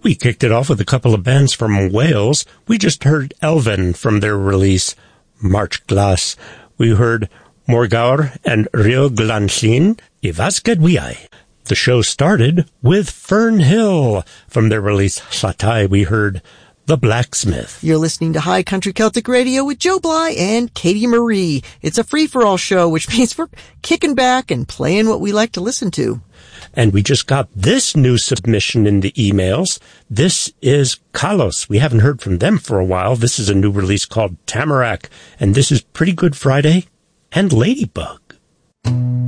We kicked it off with a couple of bands from Wales. We just heard Elven from their release, March Glas. We heard Morgaur and Rio Glanllyn, I Vasged Wiai. The show started with Fern Hill. From their release, Llatai, we heard The Blacksmith. You're listening to High Country Celtic Radio with Joe Bly and Katie Marie. It's a free-for-all show, which means we're kicking back and playing what we like to listen to. And we just got this new submission in the emails. This is Kalos. We haven't heard from them for a while. This is a new release called Tamarack. And this is Pretty Good Friday and Ladybug.